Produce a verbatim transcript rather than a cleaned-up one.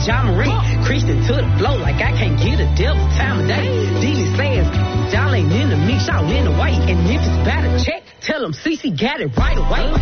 John Marie. Christian to the flow like I can't get a devil time of day. Dealey says, y'all ain't in the mix, y'all in the white. And if it's about a check, tell them C C got it right away.